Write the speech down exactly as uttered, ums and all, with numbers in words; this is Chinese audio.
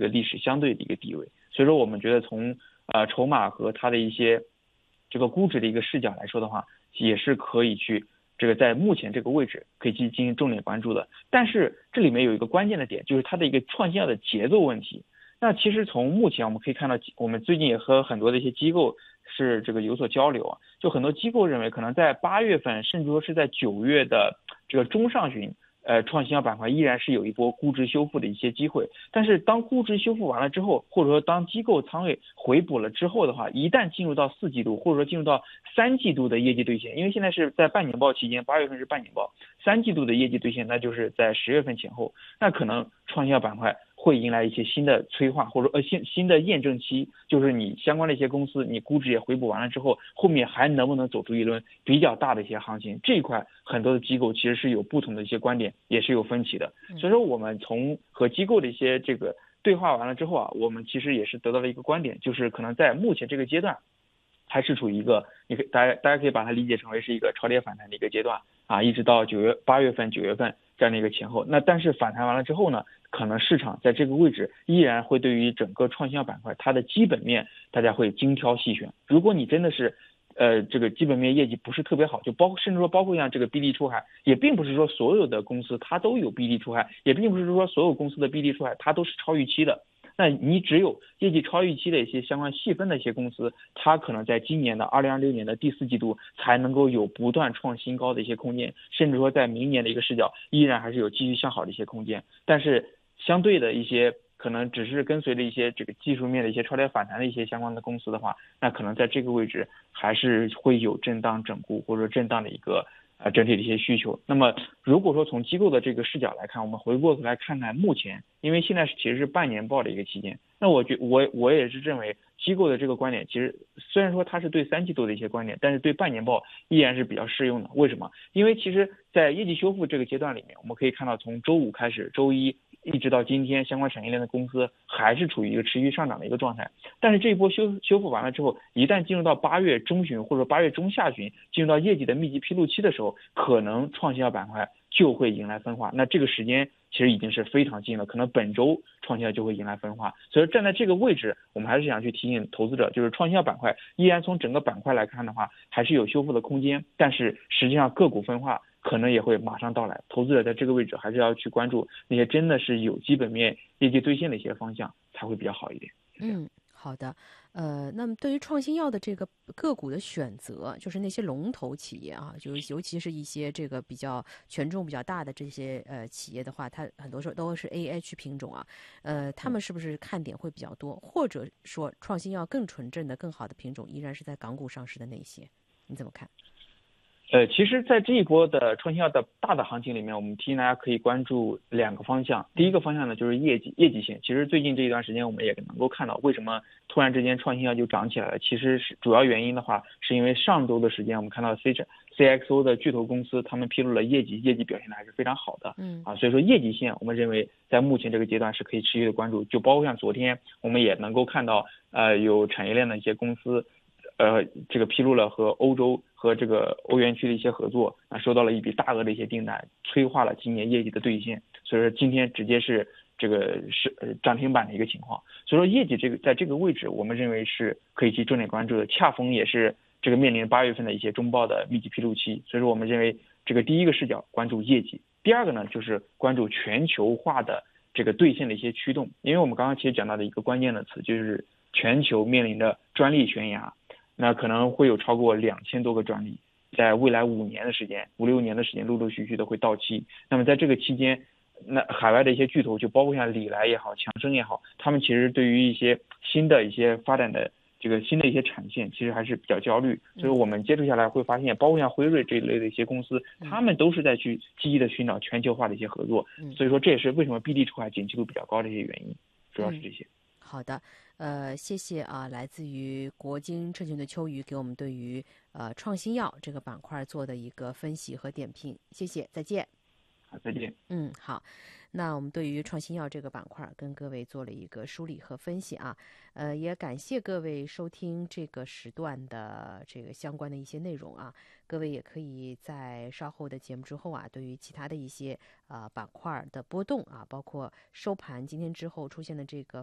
个历史相对的一个地位。所以说我们觉得从呃筹码和它的一些这个估值的一个视角来说的话，也是可以去这个在目前这个位置可以去进行重点关注的。但是这里面有一个关键的点，就是它的一个创新药的节奏问题。那其实从目前我们可以看到，我们最近也和很多的一些机构是这个有所交流啊，就很多机构认为可能在八月份，甚至说是在九月的这个中上旬，呃，创新药板块依然是有一波估值修复的一些机会。但是当估值修复完了之后，或者说当机构仓位回补了之后的话，一旦进入到四季度，或者说进入到三季度的业绩兑现，因为现在是在半年报期间，八月份是半年报，三季度的业绩兑现，那就是在十月份前后，那可能创新药板块会迎来一些新的催化，或者呃新新的验证期，就是你相关的一些公司，你估值也回补完了之后，后面还能不能走出一轮比较大的一些行情？这一块很多的机构其实是有不同的一些观点，也是有分歧的。所以说，我们从和机构的一些这个对话完了之后啊，我们其实也是得到了一个观点，就是可能在目前这个阶段，还是处于一个，你可以大家大家可以把它理解成为是一个超跌反弹的一个阶段啊，一直到九月八月份九月份这样的一个前后。那但是反弹完了之后呢，可能市场在这个位置依然会对于整个创新药板块它的基本面大家会精挑细选。如果你真的是呃这个基本面业绩不是特别好，就包括甚至说包括像这个 B D 出海，也并不是说所有的公司它都有 B D 出海，也并不是说所有公司的 B D 出海它都是超预期的。那你只有业绩超预期的一些相关细分的一些公司，它可能在今年的二零二六年的第四季度才能够有不断创新高的一些空间，甚至说在明年的一个视角依然还是有继续向好的一些空间。但是相对的一些可能只是跟随着一些这个技术面的一些超跌反弹的一些相关的公司的话，那可能在这个位置还是会有震荡整固或者震荡的一个呃整体的一些需求。那么如果说从机构的这个视角来看，我们回过头来看看目前，因为现在其实是半年报的一个期间，那我觉我我也是认为机构的这个观点，其实虽然说它是对三季度的一些观点，但是对半年报依然是比较适用的。为什么？因为其实在业绩修复这个阶段里面，我们可以看到从周五开始，周一一直到今天，相关产业链的公司还是处于一个持续上涨的一个状态。但是这一波修修复完了之后，一旦进入到八月中旬或者八月中下旬，进入到业绩的密集披露期的时候，可能创新药板块就会迎来分化。那这个时间其实已经是非常近了，可能本周创新药就会迎来分化。所以站在这个位置，我们还是想去提醒投资者，就是创新药板块依然从整个板块来看的话，还是有修复的空间，但是实际上个股分化可能也会马上到来。投资者在这个位置还是要去关注那些真的是有基本面业绩兑现的一些方向，才会比较好一点。 嗯，好的。呃，那么对于创新药的这个个股的选择，就是那些龙头企业啊，就尤其是一些这个比较权重比较大的这些呃企业的话，它很多时候都是 A H 品种啊，呃，他们是不是看点会比较多？或者说创新药更纯正的、更好的品种依然是在港股上市的那些？你怎么看？ 呃，其实，在这一波的创新药的大的行情里面，我们提醒大家可以关注两个方向。第一个方向呢，就是业绩业绩线。其实最近这一段时间，我们也能够看到，为什么突然之间创新药就涨起来了。其实是主要原因的话，是因为上周的时间，我们看到 C C X O 的巨头公司，他们披露了业绩，业绩表现的还是非常好的。 嗯啊，所以说业绩线，我们认为在目前这个阶段是可以持续的关注。就包括像昨天，我们也能够看到，呃，有产业链的一些公司。呃，这个披露了和欧洲和这个欧元区的一些合作，啊，收到了一笔大额的一些订单，催化了今年业绩的兑现。所以说今天直接是这个是呃涨停板的一个情况。所以说业绩这个在这个位置，我们认为是可以去重点关注的。恰逢也是这个面临八月份的一些中报的密集披露期，所以说我们认为这个第一个视角关注业绩，第二个呢就是关注全球化的这个兑现的一些驱动。因为我们刚刚其实讲到的一个关键的词就是全球面临着专利悬崖。那可能会有超过两千多个专利，在未来五年的时间、五六年的时间，陆陆续续的会到期。那么在这个期间，那海外的一些巨头，就包括像礼来也好、强生也好，他们其实对于一些新的一些发展的这个新的一些产线，其实还是比较焦虑。所以我们接触下来会发现，包括像辉瑞这一类的一些公司，他们都是在去积极的寻找全球化的一些合作。所以说这也是为什么 B D 出海景气度比较高的一些原因，主要是这些。 好的，呃，谢谢啊，来自于国金证券的秋雨给我们对于呃创新药这个板块做的一个分析和点评，谢谢，再见。 好，再见。 嗯，好，那我们对于创新药这个板块跟各位做了一个梳理和分析啊，呃，也感谢各位收听这个时段的这个相关的一些内容啊，各位也可以在稍后的节目之后啊，对于其他的一些啊、呃、板块的波动啊，包括收盘今天之后出现的这个